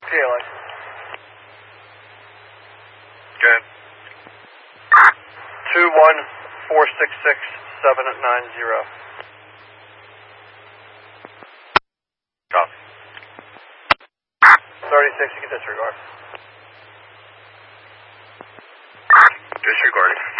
PA license. Good. 21466-790. Copy. 36, you can disregard. Disregarding.